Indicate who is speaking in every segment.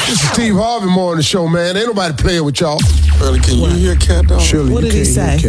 Speaker 1: This is Steve Harvey Morning Show, man. Ain't nobody playing with y'all.
Speaker 2: Shirley, can you hear Cat, dog?
Speaker 1: Shirley,
Speaker 3: what did he say?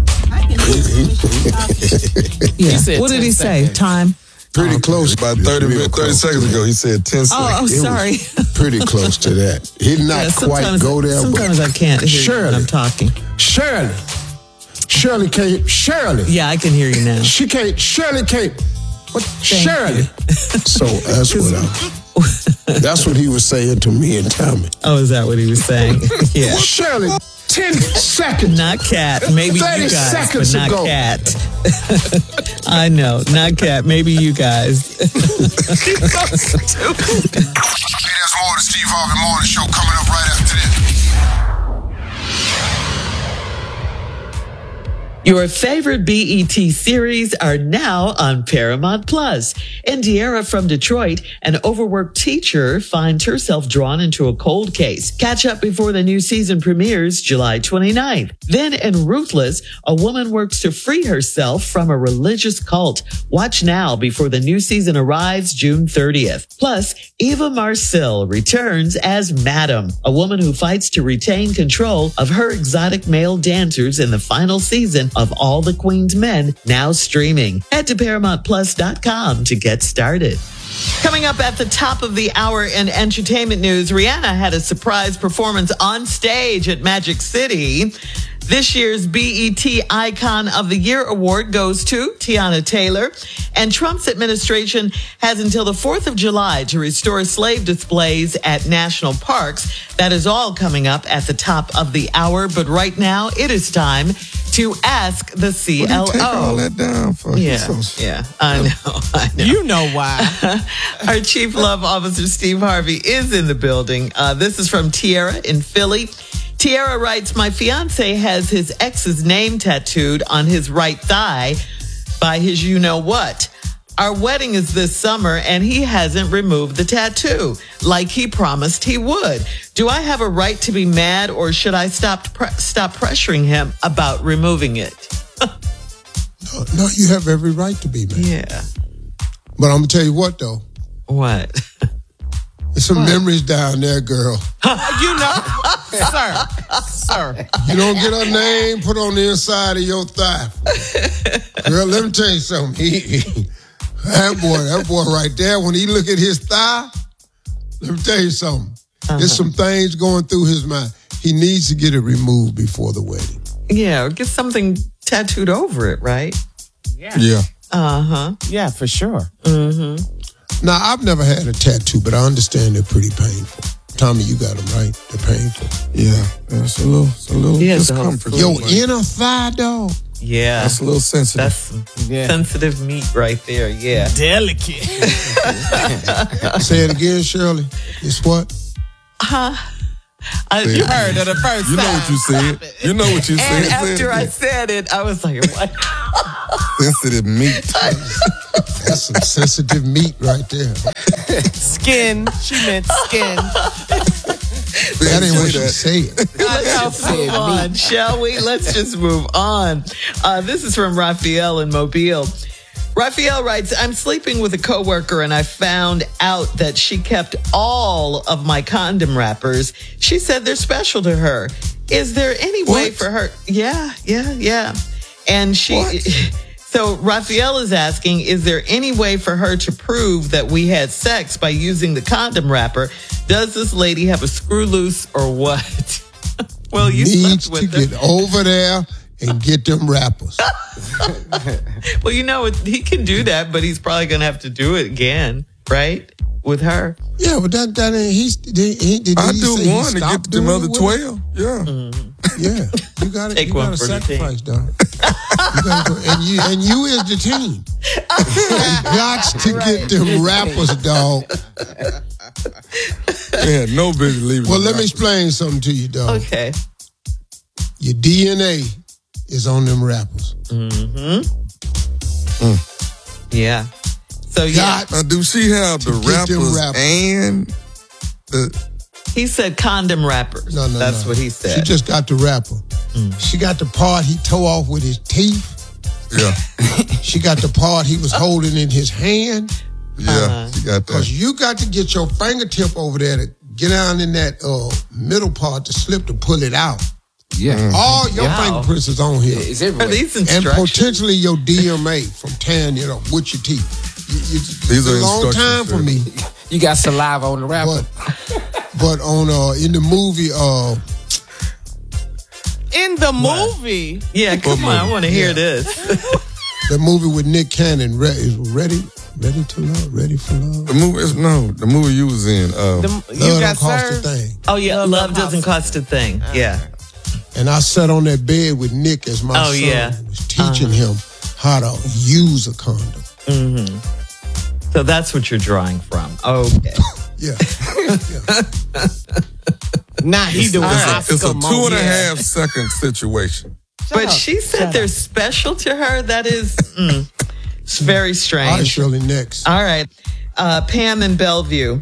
Speaker 4: Yeah.
Speaker 3: What did he say? Time?
Speaker 1: Pretty close.
Speaker 2: About 30 seconds ago, he said 10 seconds.
Speaker 3: Oh, sorry.
Speaker 1: Pretty close to that. He did not quite go there.
Speaker 3: Sometimes I can't hear you when I'm talking.
Speaker 1: Shirley can't. Shirley.
Speaker 3: Yeah, I can hear you now.
Speaker 1: She can't. Shirley can't. What? Shirley. So that's what he was saying to me and Tommy.
Speaker 3: Oh, is that what he was saying? Yeah.
Speaker 1: Shirley, 10 seconds.
Speaker 3: Not Cat. Maybe
Speaker 1: 30
Speaker 3: you guys,
Speaker 1: seconds
Speaker 3: but not
Speaker 1: ago.
Speaker 3: Cat. I know, not Cat. Maybe you guys.
Speaker 1: Hey, there's more of the Steve Harvey Morning Show coming up right after this.
Speaker 4: Your favorite BET series are now on Paramount Plus. Indiara from Detroit, an overworked teacher, finds herself drawn into a cold case. Catch up before the new season premieres July 29th. Then in Ruthless, a woman works to free herself from a religious cult. Watch now before the new season arrives June 30th. Plus, Eva Marcille returns as Madam, a woman who fights to retain control of her exotic male dancers in the final season of All the Queen's Men, now streaming. Head to ParamountPlus.com to get started. Coming up at the top of the hour in entertainment news, Rihanna had a surprise performance on stage at Magic City. This year's BET Icon of the Year award goes to Tiana Taylor. And Trump's administration has until the 4th of July to restore slave displays at national parks. That is all coming up at the top of the hour. But right now, it is time to ask the CLO.
Speaker 2: What do you take all that down for?
Speaker 4: Yeah, I know.
Speaker 3: You know why.
Speaker 4: Our Chief Love Officer, Steve Harvey, is in the building. This is from Tierra in Philly. Tierra writes, my fiance has his ex's name tattooed on his right thigh by his you-know-what. Our wedding is this summer, and he hasn't removed the tattoo like he promised he would. Do I have a right to be mad, or should I stop pressuring him about removing it?
Speaker 1: No, you have every right to be mad.
Speaker 4: Yeah.
Speaker 1: But I'm going to tell you what, though.
Speaker 4: What?
Speaker 1: There's some memories down there, girl.
Speaker 3: You know, sir.
Speaker 1: You don't get a name put on the inside of your thigh. Girl, let me tell you something. That boy right there, when he look at his thigh, let me tell you something. There's some things going through his mind. He needs to get it removed before the wedding.
Speaker 4: Yeah, or get something tattooed over it, right?
Speaker 2: Yeah.
Speaker 3: Yeah, for sure.
Speaker 4: Mm-hmm.
Speaker 1: Now, I've never had a tattoo, but I understand they're pretty painful. Tommy, you got them, right? They're painful.
Speaker 2: Yeah. It's a little discomfort.
Speaker 1: Your inner thigh, dog.
Speaker 4: Yeah.
Speaker 2: That's a little sensitive.
Speaker 4: That's sensitive meat right there, yeah.
Speaker 3: Delicate.
Speaker 1: Say it again, Shirley. It's what?
Speaker 3: You heard it the first time.
Speaker 2: You know what you said. You know what you said.
Speaker 4: And after I said it, I was like, what?
Speaker 2: Sensitive meat.
Speaker 1: That's some sensitive meat right there.
Speaker 3: Skin. She meant skin.
Speaker 1: That ain't what she said.
Speaker 4: Let's just move on, shall we? Let's just move on. This is from Raphael in Mobile. Raphael writes, I'm sleeping with a coworker and I found out that she kept all of my condom wrappers. She said they're special to her. Is there any way for her? Yeah. And so Raphael is asking, is there any way for her to prove that we had sex by using the condom wrapper? Does this lady have a screw loose or what? Well, you
Speaker 1: needs
Speaker 4: slept with
Speaker 1: to get over there and get them rappers.
Speaker 4: Well, you know, he can do that, but he's probably going to have to do it again, right? With her.
Speaker 1: Yeah, but that ain't,
Speaker 2: I do one to get them other 12. Yeah.
Speaker 4: Mm-hmm.
Speaker 1: Yeah. You got to sacrifice, dog. And you is the team. You got to get them rappers, dog.
Speaker 2: Yeah, no business leaving.
Speaker 1: Well, let me explain something to you, dog.
Speaker 4: Okay.
Speaker 1: Your DNA is on them rappers.
Speaker 4: Mm-hmm. Yeah. So,
Speaker 1: yeah.
Speaker 2: Now, do she have the rappers and the...
Speaker 4: He said condom wrappers.
Speaker 1: No.
Speaker 4: That's what he said.
Speaker 1: She just got the rapper. She got the part he tore off with his teeth.
Speaker 2: Yeah.
Speaker 1: She got the part he was holding in his hand.
Speaker 2: Yeah, she got that.
Speaker 1: Because you got to get your fingertip over there to get down in that middle part, the slip to pull it out.
Speaker 5: Yeah.
Speaker 1: All your fingerprints is on here.
Speaker 5: It's everywhere.
Speaker 4: Are these
Speaker 1: And
Speaker 4: instructions?
Speaker 1: potentially your DMA from tearing it up with your teeth. It's
Speaker 2: These
Speaker 1: a
Speaker 2: are
Speaker 1: long time
Speaker 2: instructions,
Speaker 1: for me.
Speaker 5: You got saliva on the wrapper.
Speaker 1: But on in the movie,
Speaker 6: In the movie.
Speaker 4: Yeah, come on. I want to hear this.
Speaker 1: the movie with Nick Cannon, is Ready to Love, Ready for Love.
Speaker 2: The movie you was in.
Speaker 6: You
Speaker 1: Love
Speaker 6: got
Speaker 1: don't cost a
Speaker 6: served.
Speaker 1: thing.
Speaker 4: Oh, yeah. Love doesn't cost a thing. Yeah.
Speaker 1: And I sat on that bed with Nick as my son.
Speaker 4: Yeah.
Speaker 1: Was teaching him how to use a condom.
Speaker 4: So that's what you're drawing from. Okay.
Speaker 1: Yeah.
Speaker 6: Nah, he doing
Speaker 2: It's a
Speaker 6: Oscar
Speaker 2: 2.5 second situation.
Speaker 4: But she said they're special to her. That is it's very
Speaker 1: All right,
Speaker 4: strange.
Speaker 1: Shirley, next.
Speaker 4: All right. Pam in Bellevue.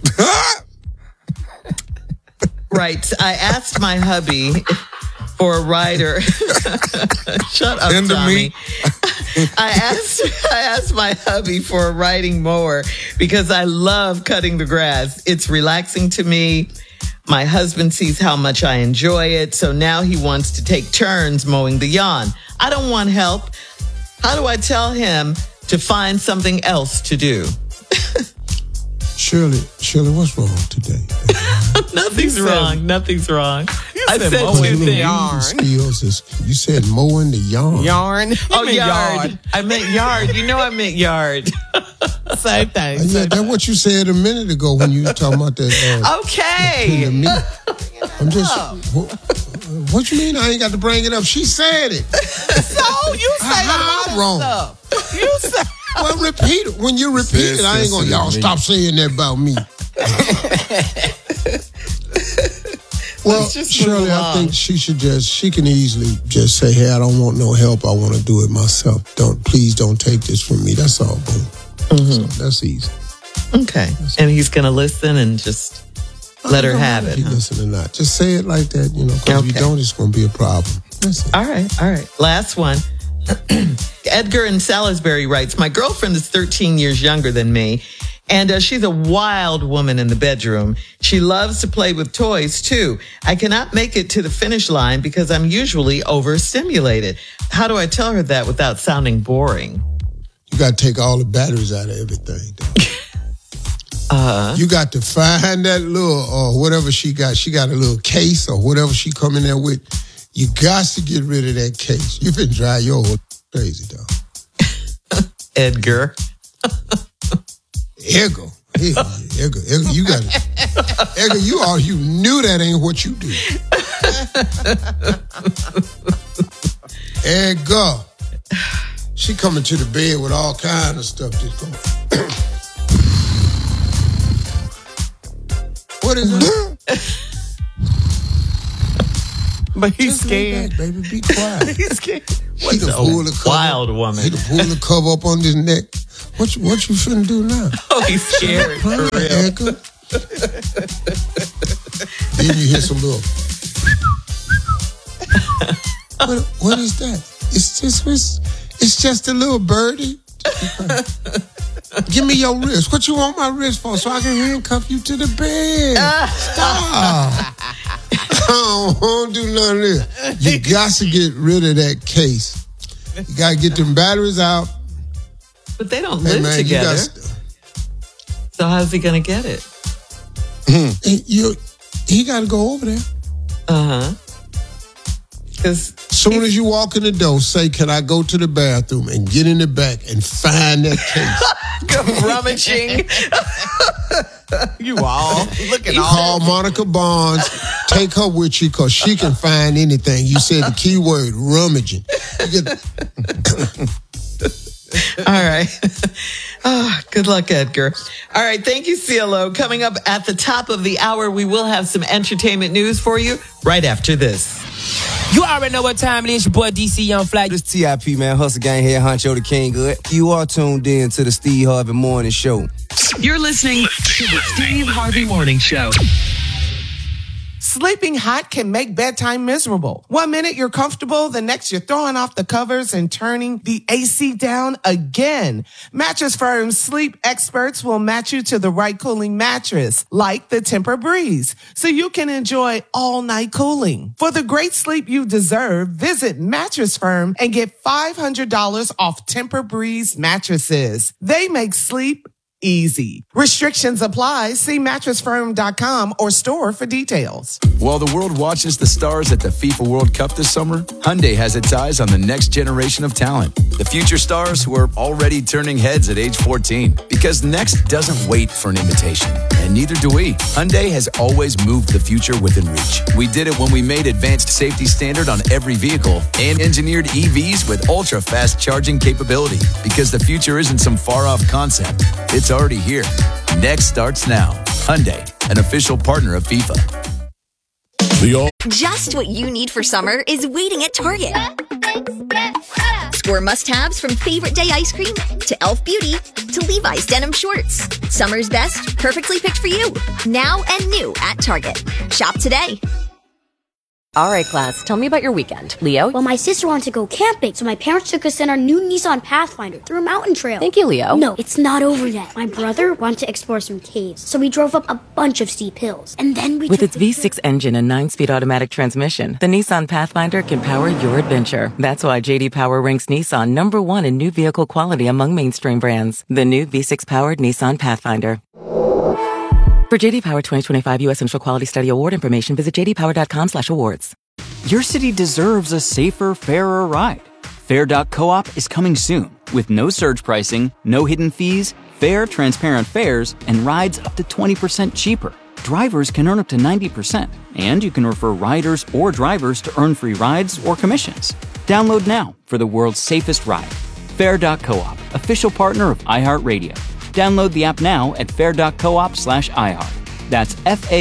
Speaker 4: Right. I asked my hubby for a rider. Shut up,
Speaker 2: Into
Speaker 4: Tommy.
Speaker 2: me.
Speaker 4: I asked my hubby for a riding mower because I love cutting the grass. It's relaxing to me. My husband sees how much I enjoy it, so now he wants to take turns mowing the lawn. I don't want help. How do I tell him to find something else to do?
Speaker 1: Shirley, what's wrong today?
Speaker 4: Nothing's wrong. Nothing's wrong. I
Speaker 6: said
Speaker 4: said
Speaker 6: mowing
Speaker 4: two
Speaker 6: the
Speaker 4: things.
Speaker 6: yarn.
Speaker 1: Skills is, you said mowing the yarn.
Speaker 6: Yarn.
Speaker 4: Oh, yard. I meant yard. You know I meant yard.
Speaker 6: Same thing.
Speaker 1: Yeah, that's what you said a minute ago when you were talking about that.
Speaker 4: Okay.
Speaker 1: meat. I'm just. What you mean I ain't got to bring it up? She said it.
Speaker 6: So you say
Speaker 1: How
Speaker 6: all
Speaker 1: wrong?
Speaker 6: that stuff. You say.
Speaker 1: Well, repeat it. When you repeat
Speaker 2: Said
Speaker 1: it, I ain't gonna. Y'all
Speaker 2: sensitive
Speaker 1: stop saying that about me. Well,
Speaker 4: Let's just
Speaker 1: Shirley,
Speaker 4: move
Speaker 1: I
Speaker 4: along.
Speaker 1: think she can easily just say, "Hey, I don't want no help. I want to do it myself. Please don't take this from me." That's all. Boom. So that's easy.
Speaker 4: Okay. And he's going to listen and just let her have it.
Speaker 1: If you
Speaker 4: Huh?
Speaker 1: listen or not, just say it like that. Because if you
Speaker 4: Okay.
Speaker 1: don't, it's gonna be a problem. That's it.
Speaker 4: All right. Last one. Edgar in Salisbury writes, my girlfriend is 13 years younger than me, and she's a wild woman in the bedroom. She loves to play with toys, too. I cannot make it to the finish line because I'm usually overstimulated. How do I tell her that without sounding boring?
Speaker 1: You got to take all the batteries out of everything. You got to find that little, whatever she got. She got a little case or whatever she come in there with. You got to get rid of that case. You been drive your old crazy, dog.
Speaker 4: Edgar.
Speaker 1: Edgar, you got it. Edgar, you knew that ain't what you do. Edgar, she coming to the bed with all kind of stuff just going. What is it?
Speaker 6: But he's
Speaker 1: Just lay
Speaker 6: scared.
Speaker 1: back, baby. Be quiet.
Speaker 4: He's scared.
Speaker 1: He
Speaker 4: What's
Speaker 1: done
Speaker 4: a
Speaker 1: pull the cover.
Speaker 4: wild woman?
Speaker 1: He done pull the cover up on his neck. What you finna do now?
Speaker 4: Oh, he's scared. For
Speaker 1: Right,
Speaker 4: real.
Speaker 1: Edgar. Then you hear some little. What is that? It's just a little birdie. Give me your wrist. What you want my wrist for? So I can handcuff you to the bed. Stop. I don't want to do none of this. You got to get rid of that case. You got to get them batteries out.
Speaker 4: But they don't
Speaker 1: Hey,
Speaker 4: live
Speaker 1: man,
Speaker 4: together. So how's he going to get it?
Speaker 1: He got to go over there.
Speaker 4: Because
Speaker 1: As soon as you walk in the door, say, "Can I go to the bathroom?" and get in the back and find that case.
Speaker 4: rummaging.
Speaker 6: You all looking all.
Speaker 1: Call Monica Barnes. Take her with you because she can find anything. You said the key word, rummaging. You get,
Speaker 4: All right. Oh, good luck, Edgar. All right. Thank you, CLO. Coming up at the top of the hour, we will have some entertainment news for you right after this.
Speaker 7: You already know what time it is. Your boy DC Young Flag.
Speaker 8: This TIP, man. Hustle Gang here, Honcho the King Good. You are tuned in to the Steve Harvey Morning Show.
Speaker 9: You're listening to the Steve Harvey Morning Show.
Speaker 6: Sleeping hot can make bedtime miserable. 1 minute you're comfortable, the next you're throwing off the covers and turning the AC down again. Mattress Firm's sleep experts will match you to the right cooling mattress, like the Tempur-Breeze, so you can enjoy all-night cooling. For the great sleep you deserve, visit Mattress Firm and get $500 off Tempur-Breeze mattresses. They make sleep easy. Restrictions apply. See mattressfirm.com or store for details.
Speaker 9: While the world watches the stars at the FIFA World Cup this summer, Hyundai has its eyes on the next generation of talent. The future stars who are already turning heads at age 14. Because next doesn't wait for an invitation. And neither do we. Hyundai has always moved the future within reach. We did it when we made advanced safety standard on every vehicle and engineered EVs with ultra-fast charging capability. Because the future isn't some far-off concept. It's already here. Next starts now. Hyundai, an official partner of FIFA.
Speaker 10: Just what you need for summer is waiting at Target. Score must-haves from Favorite Day ice cream to Elf Beauty to Levi's denim shorts. Summer's best, perfectly picked for you. Now and new at Target. Shop today.
Speaker 11: All right, class, tell me about your weekend. Leo?
Speaker 12: Well, my sister wanted to go camping, so my parents took us in our new Nissan Pathfinder through a mountain trail.
Speaker 11: Thank you, Leo.
Speaker 12: No, it's not over yet. My brother wanted to explore some caves, so we drove up a bunch of steep hills. And then we
Speaker 11: With its V6 engine and 9-speed automatic transmission, the Nissan Pathfinder can power your adventure. That's why J.D. Power ranks Nissan #1 in new vehicle quality among mainstream brands. The new V6-powered Nissan Pathfinder. For J.D. Power 2025 U.S. Central Quality Study Award information, visit jdpower.com/awards.
Speaker 13: Your city deserves a safer, fairer ride. Fair.coop is coming soon with no surge pricing, no hidden fees, fair, transparent fares, and rides up to 20% cheaper. Drivers can earn up to 90%, and you can refer riders or drivers to earn free rides or commissions. Download now for the world's safest ride. Fair.coop, official partner of iHeartRadio. Download the app now at fair.coop/iHeart. That's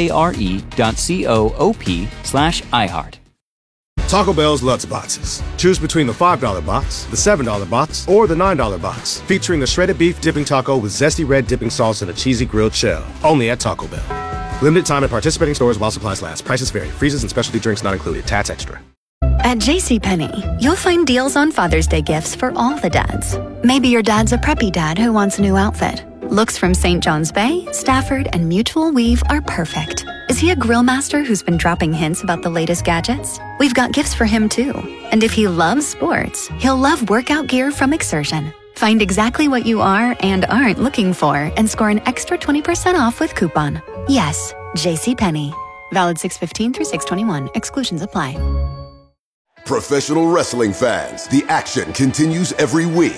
Speaker 13: FARE.coop/iHeart.
Speaker 14: Taco Bell's Lutz Boxes. Choose between the $5 box, the $7 box, or the $9 box, featuring the shredded beef dipping taco with zesty red dipping sauce and a cheesy grilled shell. Only at Taco Bell. Limited time at participating stores while supplies last. Prices vary. Freezes and specialty drinks not included. Tats extra.
Speaker 15: At JCPenney, you'll find deals on Father's Day gifts for all the dads. Maybe your dad's a preppy dad who wants a new outfit. Looks from St. John's Bay, Stafford, and Mutual Weave are perfect. Is he a grill master who's been dropping hints about the latest gadgets? We've got gifts for him too. And if he loves sports, he'll love workout gear from Exertion. Find exactly what you are and aren't looking for and score an extra 20% off with coupon. Yes, JCPenney. Valid 6/15 through 6/21. Exclusions apply.
Speaker 16: Professional wrestling fans, the action continues every week.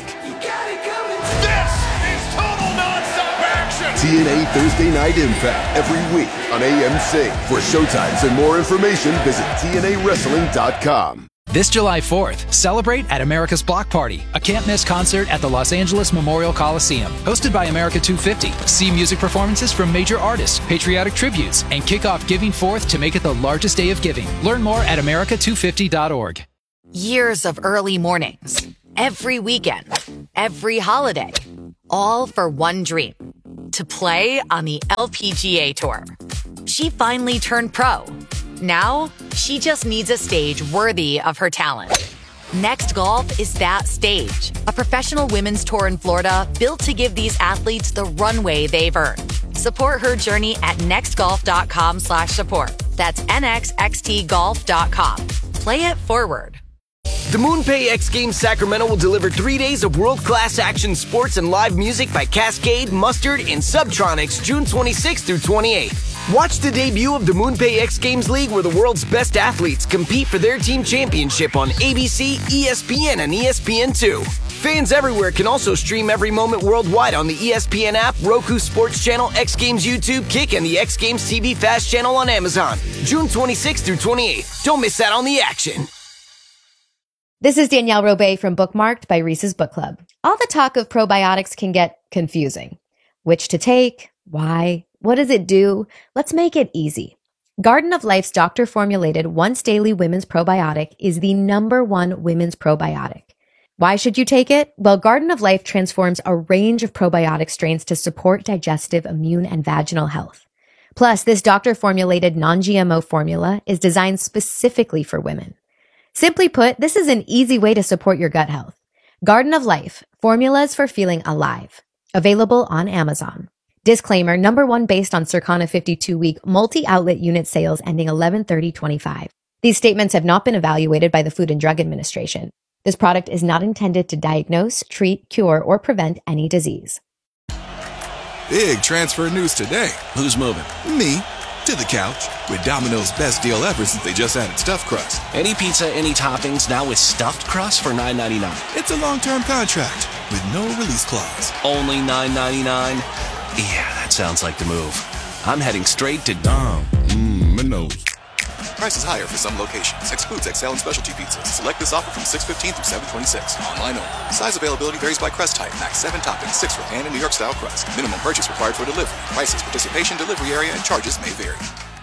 Speaker 16: TNA Thursday Night Impact every week on AMC. For showtimes and more information, visit TNAWrestling.com.
Speaker 17: This July 4th, celebrate at America's Block Party, a can't-miss concert at the Los Angeles Memorial Coliseum. Hosted by America 250. See music performances from major artists, patriotic tributes, and kick off Giving Forth to make it the largest day of giving. Learn more at america250.org.
Speaker 18: Years of early mornings, every weekend, every holiday, all for one dream. To play on the LPGA Tour. She finally turned pro. Now, she just needs a stage worthy of her talent. Next Golf is that stage. A professional women's tour in Florida built to give these athletes the runway they've earned. Support her journey at nextgolf.com/support. That's nxxtgolf.com. Play it forward.
Speaker 19: The MoonPay X Games Sacramento will deliver 3 days of world-class action sports and live music by Cascade, Mustard, and Subtronics June 26th through 28th. Watch the debut of the MoonPay X Games League where the world's best athletes compete for their team championship on ABC, ESPN, and ESPN2. Fans everywhere can also stream every moment worldwide on the ESPN app, Roku Sports Channel, X Games YouTube, Kick, and the X Games TV Fast Channel on Amazon. June 26th through 28th. Don't miss out on the action.
Speaker 20: This is Danielle Robay from Bookmarked by Reese's Book Club. All the talk of probiotics can get confusing. Which to take? Why? What does it do? Let's make it easy. Garden of Life's doctor-formulated once-daily women's probiotic is the #1 women's probiotic. Why should you take it? Well, Garden of Life transforms a range of probiotic strains to support digestive, immune, and vaginal health. Plus, this doctor-formulated non-GMO formula is designed specifically for women. Simply put, this is an easy way to support your gut health. Garden of Life, formulas for feeling alive. Available on Amazon. Disclaimer, number one based on Circana 52-week multi-outlet unit sales ending 11/30/25. These statements have not been evaluated by the Food and Drug Administration. This product is not intended to diagnose, treat, cure, or prevent any disease.
Speaker 21: Big transfer news today.
Speaker 22: Who's moving?
Speaker 21: Me. To the couch. With Domino's best deal ever since they just added stuffed crust.
Speaker 22: Any pizza, any toppings, now with stuffed crust for $9.99.
Speaker 21: It's a long-term contract with no release clause.
Speaker 22: Only $9.99? Yeah, that sounds like the move. I'm heading straight to
Speaker 21: Domino's. Prices higher for some locations. Excludes XL and specialty pizzas. Select this offer from 6/15 through 7/26. Online only. Size availability varies by crust type. Max 7 toppings, 6 for pan and New York style crust. Minimum purchase required for delivery. Prices, participation, delivery area, and charges may vary.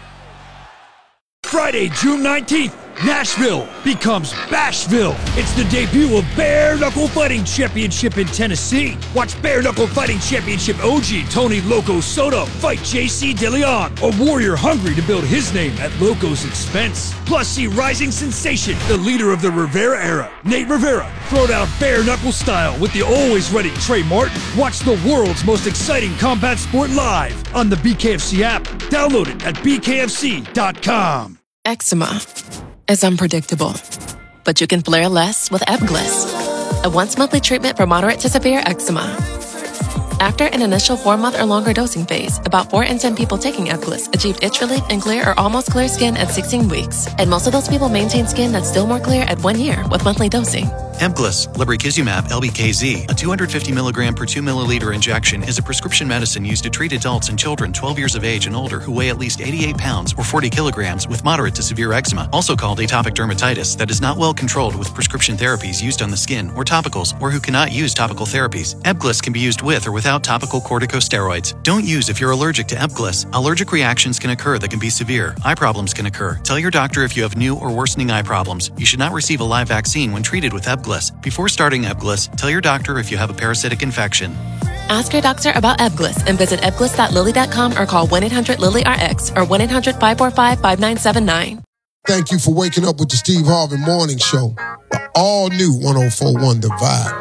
Speaker 23: Friday, June 19th, Nashville becomes Bashville. It's the debut of Bare Knuckle Fighting Championship in Tennessee. Watch Bare Knuckle Fighting Championship OG Tony Loco Soto fight JC DeLeon, a warrior hungry to build his name at Loco's expense. Plus, see rising sensation, the leader of the Rivera era, Nate Rivera, throw down bare knuckle style with the always ready Trey Martin. Watch the world's most exciting combat sport live on the BKFC app. Download it at bkfc.com.
Speaker 24: Eczema is unpredictable, but you can flare less with Ebglyss, a once-monthly treatment for moderate to severe eczema. After an initial 4-month or longer dosing phase, about 4 in 10 people taking Ebglyss achieved itch relief and clear or almost clear skin at 16 weeks, and most of those people maintain skin that's still more clear at 1 year with monthly dosing.
Speaker 25: Ebglyss, lebrikizumab LBKZ, a 250 milligram per 2 milliliter injection, is a prescription medicine used to treat adults and children 12 years of age and older who weigh at least 88 pounds or 40 kilograms with moderate to severe eczema, also called atopic dermatitis, that is not well controlled with prescription therapies used on the skin or topicals, or who cannot use topical therapies. Ebglyss can be used with or without topical corticosteroids. Don't use if you're allergic to Ebglyss. Allergic reactions can occur that can be severe. Eye problems can occur. Tell your doctor if you have new or worsening eye problems. You should not receive a live vaccine when treated with Ebglyss. Before starting Ebglyss, tell your doctor if you have a parasitic infection.
Speaker 24: Ask your doctor about Ebglyss and visit ebglyss.lilly.com or call 1-800-LILY-RX or 1-800-545-5979.
Speaker 1: Thank you for waking up with the Steve Harvey Morning Show. The all-new 104.1 The Vibe.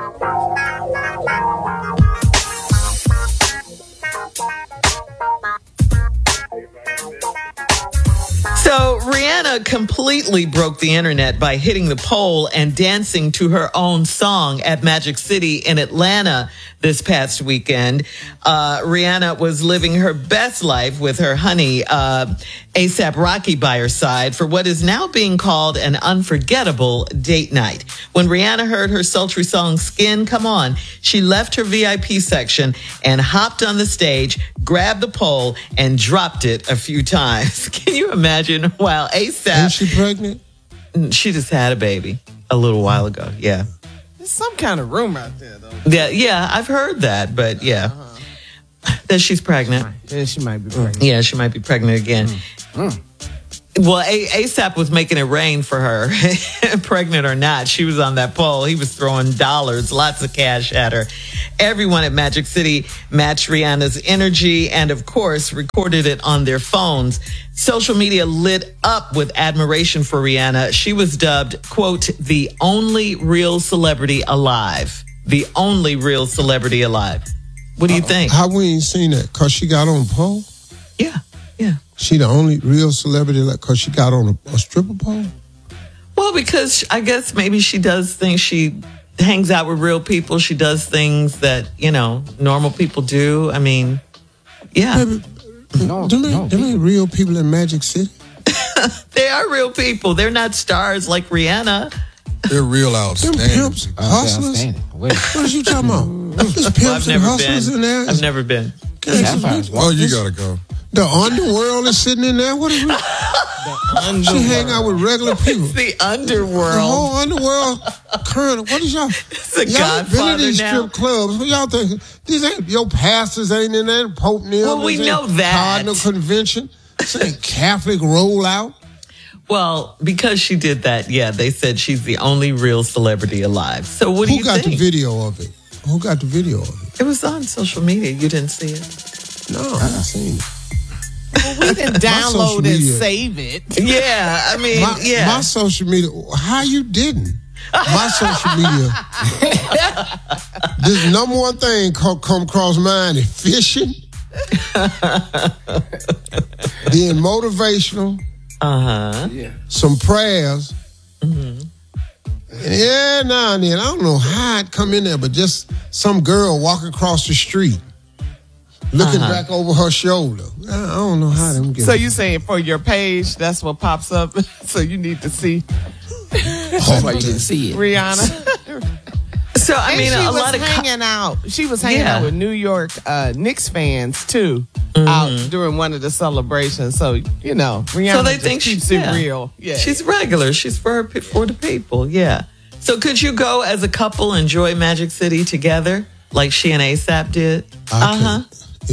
Speaker 4: So Rihanna completely broke the internet by hitting the pole and dancing to her own song at Magic City in Atlanta this past weekend. Rihanna was living her best life with her honey, A$AP Rocky, by her side for what is now being called an unforgettable date night. When Rihanna heard her sultry song Skin Come On, she left her VIP section and hopped on the stage, grabbed the pole, and dropped it a few times. Can you imagine? While A$AP...
Speaker 1: Is she pregnant?
Speaker 4: She just had a baby a little while ago, yeah.
Speaker 6: There's some kind of rumor out there, though.
Speaker 4: Yeah, I've heard that, but yeah. That she's pregnant.
Speaker 6: Yeah, she might be pregnant.
Speaker 4: Yeah, she might be pregnant again. Well, A$AP was making it rain for her, pregnant or not. She was on that pole. He was throwing dollars, lots of cash at her. Everyone at Magic City matched Rihanna's energy and, of course, recorded it on their phones. Social media lit up with admiration for Rihanna. She was dubbed, quote, the only real celebrity alive. The only real celebrity alive. What do you think?
Speaker 1: How we ain't seen that? Because she got on a pole?
Speaker 4: Yeah.
Speaker 1: She the only real celebrity because she got on a stripper pole?
Speaker 4: Well, because I guess maybe she does things. She hangs out with real people. She does things that, normal people do. I mean, yeah.
Speaker 1: Them ain't real people in Magic City.
Speaker 4: They are real people. They're not stars like Rihanna.
Speaker 2: They're real outstanding.
Speaker 1: Them pimps, hustlers. What are you talking about? There's pimps and hustlers in there.
Speaker 4: I've never been.
Speaker 2: Oh, you gotta go.
Speaker 1: The underworld is sitting in there. What is it? She hang out with regular people.
Speaker 4: It's the underworld.
Speaker 1: The whole underworld. Current. What is y'all?
Speaker 4: It's a
Speaker 1: y'all
Speaker 4: Godfather
Speaker 1: been in these
Speaker 4: now.
Speaker 1: strip clubs. What y'all think? These ain't your pastors ain't in there. Pope Neil.
Speaker 4: Well, we know that.
Speaker 1: Cardinal convention. This ain't Catholic rollout.
Speaker 4: Well, because she did that, yeah, they said she's the only real celebrity alive. So what do you think?
Speaker 1: Who got the video of it? Who got the video of it?
Speaker 4: It was on social media. You didn't see it?
Speaker 1: No, I haven't seen it.
Speaker 6: We didn't download and save it.
Speaker 4: Yeah, I mean,
Speaker 1: my social media. How you didn't? My social media. This number one thing come across mine is fishing, being motivational, some prayers, and now and then I don't know how it come in there, but just some girl walking across the street. Looking back over her shoulder. I don't know how them get.
Speaker 6: So you saying for your page, that's what pops up? So you need to see.
Speaker 3: That's why you didn't see it.
Speaker 6: Rihanna.
Speaker 4: So, I mean,
Speaker 6: she
Speaker 4: a
Speaker 6: was
Speaker 4: lot of
Speaker 6: hanging out. She was hanging out with New York Knicks fans, too, out during one of the celebrations. So, you know, Rihanna
Speaker 4: so they think
Speaker 6: keeps it real. Yeah.
Speaker 4: She's regular. She's for the people. Yeah. So could you go as a couple enjoy Magic City together like she and ASAP did?
Speaker 1: Hell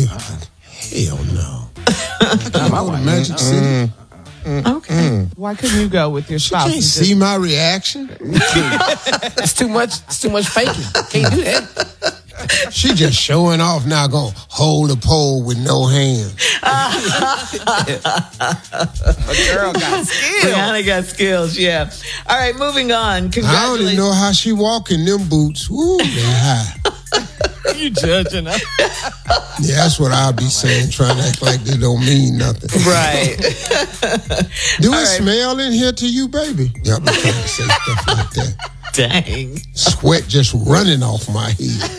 Speaker 1: no. I can't go to Magic City.
Speaker 4: Okay.
Speaker 6: Why couldn't you go with your spouse?
Speaker 1: You can't see my reaction.
Speaker 3: It's too much faking. Can't do that.
Speaker 1: She just showing off now, gonna hold a pole with no hands.
Speaker 6: A girl got skills.
Speaker 4: Rihanna got skills, yeah. All right, moving on. Congratulations.
Speaker 1: I don't even know how she walk in them boots. Ooh, they high.
Speaker 6: You judging her.
Speaker 1: Yeah, that's what I'll be saying, trying to act like they don't mean nothing.
Speaker 4: Right.
Speaker 1: Do it smell in here to you, baby? Yeah, I'll be trying to say stuff like that.
Speaker 4: Dang.
Speaker 1: Sweat just running off my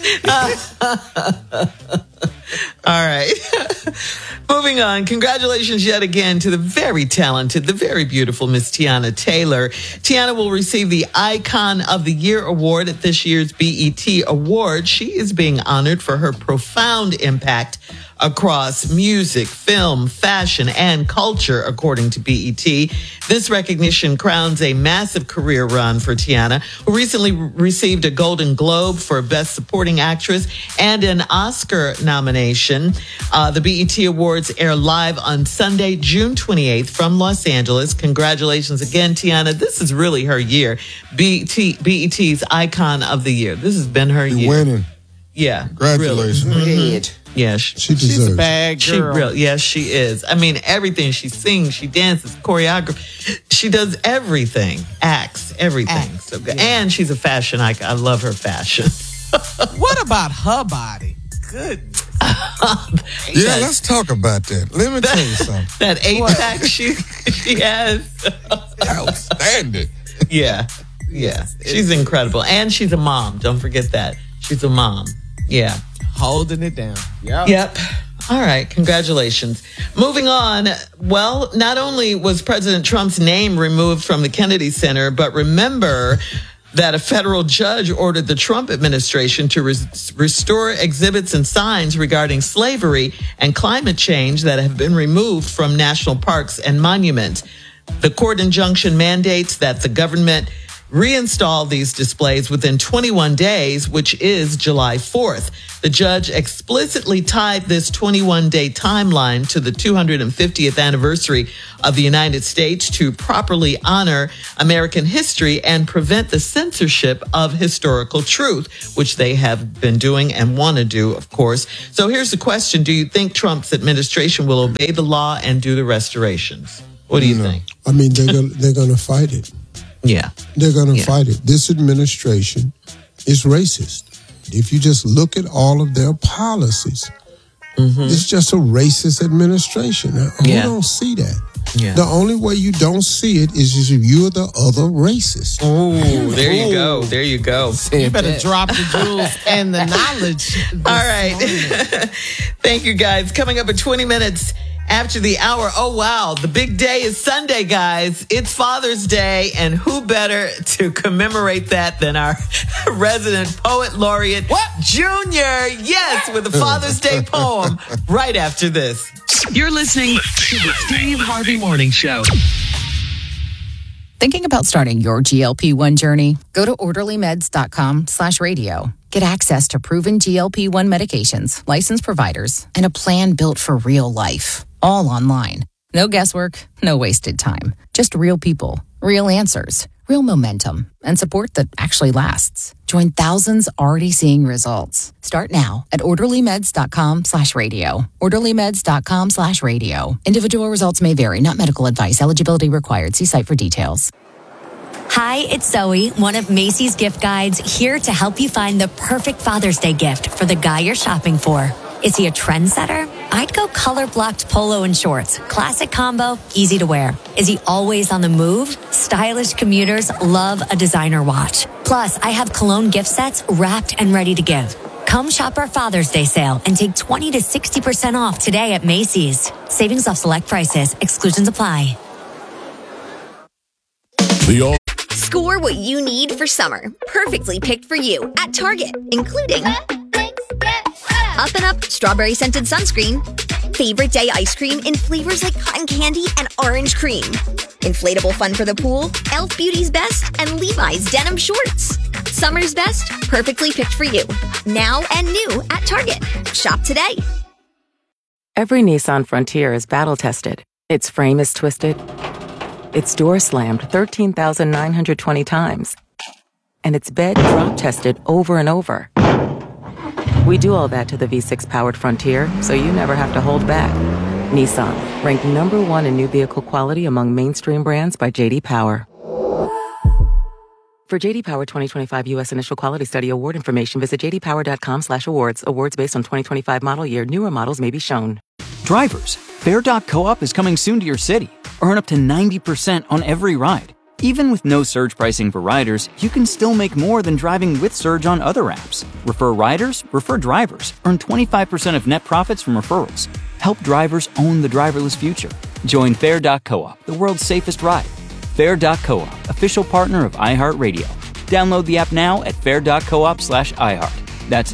Speaker 1: head.
Speaker 4: All right. Moving on. Congratulations yet again to the very talented, the very beautiful Miss Tiana Taylor. Tiana will receive the Icon of the Year award at this year's BET Awards. She is being honored for her profound impact across music, film, fashion, and culture, according to BET. This recognition crowns a massive career run for Tiana, who recently received a Golden Globe for Best Supporting Actress and an Oscar nomination. The BET Awards air live on Sunday, June 28th from Los Angeles. Congratulations again, Tiana. This is really her year. BET's Icon of the Year. This has been her year.
Speaker 2: Winning.
Speaker 4: Yeah.
Speaker 2: Congratulations.
Speaker 4: Really. Yeah,
Speaker 1: she deserves.
Speaker 6: She's a bad girl.
Speaker 4: Yes, she is. I mean, everything. She sings, she dances, choreography. She does everything. Acts, everything. So good. Yeah. And she's a fashion icon. I love her fashion.
Speaker 6: What about her body? Goodness.
Speaker 2: Yeah, let's talk about that. Let me tell you something.
Speaker 4: That 8-pack she has.
Speaker 2: Outstanding.
Speaker 4: Yeah. She's incredible. And she's a mom. Don't forget that. She's a mom. Yeah.
Speaker 6: Holding it down.
Speaker 4: Yep. All right. Congratulations. Moving on. Well, not only was President Trump's name removed from the Kennedy Center, but remember that a federal judge ordered the Trump administration to restore exhibits and signs regarding slavery and climate change that have been removed from national parks and monuments. The court injunction mandates that the government reinstall these displays within 21 days, which is July 4th. The judge explicitly tied this 21-day timeline to the 250th anniversary of the United States to properly honor American history and prevent the censorship of historical truth, which they have been doing and want to do, of course. So here's the question. Do you think Trump's administration will obey the law and do the restorations? What do you think?
Speaker 1: I mean, they're going to fight it.
Speaker 4: Yeah.
Speaker 1: They're going to fight it. This administration is racist. If you just look at all of their policies, it's just a racist administration. Now, who don't see that? Yeah. The only way you don't see it is if you're the other racist.
Speaker 4: Oh, there you go. There you go.
Speaker 6: You better drop the jewels and the knowledge.
Speaker 4: All right. Thank you, guys. Coming up in 20 minutes after the hour. Oh, wow. The big day is Sunday, guys. It's Father's Day, and who better to commemorate that than our resident poet laureate, Junior. Yes, with a Father's Day poem right after this.
Speaker 5: You're listening to the Steve Harvey Morning Show.
Speaker 7: Thinking about starting your GLP-1 journey? Go to orderlymeds.com/radio. Get access to proven GLP-1 medications, licensed providers, and a plan built for real life. All online. No guesswork, no wasted time. Just real people, Real answers, real momentum, and support that actually lasts. Join thousands already seeing results. Start now at orderlymeds.com/radio. orderlymeds.com/radio. Individual results may vary, not medical advice. Eligibility required. See site for details.
Speaker 8: Hi, it's Zoe, one of Macy's gift guides, here to help you find the perfect Father's Day gift for the guy you're shopping for. Is he a trendsetter? I'd go color-blocked polo and shorts. Classic combo, easy to wear. Is he always on the move? Stylish commuters love a designer watch. Plus, I have cologne gift sets wrapped and ready to give. Come shop our Father's Day sale and take 20 to 60% off today at Macy's. Savings off select prices. Exclusions apply.
Speaker 9: Score what you need for summer. Perfectly picked for you at Target, including Up and Up strawberry scented sunscreen, favorite day ice cream in flavors like cotton candy and orange cream, inflatable fun for the pool, Elf Beauty's Best, and Levi's denim shorts. Summer's best, perfectly picked for you. Now and new at Target. Shop today.
Speaker 10: Every Nissan Frontier is battle tested. Its frame is twisted. Its door slammed 13,920 times. And its bed drop tested over and over. We do all that to the V6 powered Frontier, so you never have to hold back. Nissan, ranked #1 in new vehicle quality among mainstream brands by J.D. Power. For J.D. Power 2025 U.S. Initial Quality Study Award information, visit jdpower.com/awards. Awards based on 2025 model year. Newer models may be shown.
Speaker 13: Drivers, Fair.coop is coming soon to your city. Earn up to 90% on every ride. Even with no surge pricing for riders, you can still make more than driving with Surge on other apps. Refer riders, refer drivers. Earn 25% of net profits from referrals. Help drivers own the driverless future. Join Fair.coop, the world's safest ride. Fair.coop, official partner of iHeartRadio. Download the app now at fair.coop/iHeart. That's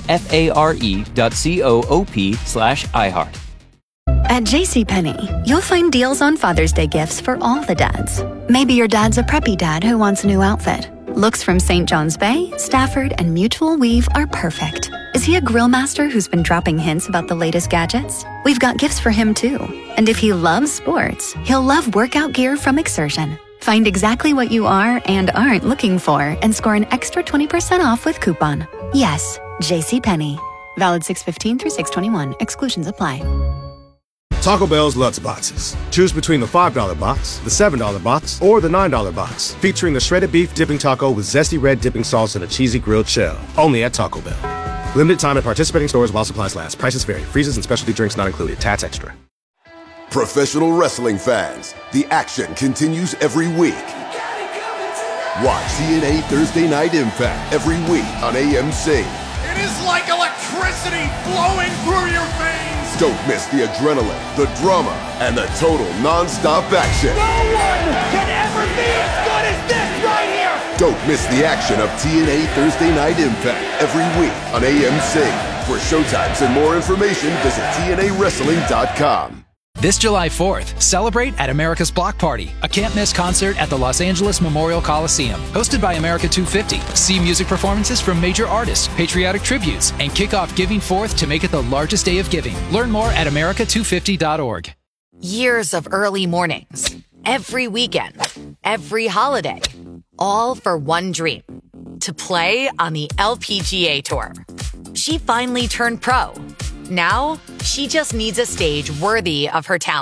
Speaker 13: FARE.coop/iHeart.
Speaker 15: At JCPenney, you'll find deals on Father's Day gifts for all the dads. Maybe your dad's a preppy dad who wants a new outfit. Looks from St. John's Bay, Stafford, and Mutual Weave are perfect. Is he a grill master who's been dropping hints about the latest gadgets? We've got gifts for him too. And if he loves sports, he'll love workout gear from Exertion. Find exactly what you are and aren't looking for and score an extra 20% off with coupon. Yes, JCPenney. Valid 6/15 through 6/21. Exclusions apply.
Speaker 14: Taco Bell's Lutz Boxes. Choose between the $5 box, the $7 box, or the $9 box, featuring the shredded beef dipping taco with zesty red dipping sauce and a cheesy grilled shell. Only at Taco Bell. Limited time at participating stores while supplies last. Prices vary. Freezes and specialty drinks not included. Tax extra.
Speaker 16: Professional wrestling fans, the action continues every week. Watch TNA Thursday Night Impact every week on AMC.
Speaker 11: It is like electricity flowing through your veins.
Speaker 16: Don't miss the adrenaline, the drama, and the total non-stop action.
Speaker 11: No one can ever be as good as this right here.
Speaker 16: Don't miss the action of TNA Thursday Night Impact every week on AMC. For showtimes and more information, visit TNAWrestling.com.
Speaker 17: This July 4th, celebrate at America's Block Party, a can't-miss concert at the Los Angeles Memorial Coliseum. Hosted by America 250. See music performances from major artists, patriotic tributes, and kick off Giving Forth to make it the largest day of giving. Learn more at america250.org.
Speaker 18: Years of early mornings, every weekend, every holiday, all for one dream, to play on the LPGA Tour. She finally turned pro. Now, she just needs a stage worthy of her talent.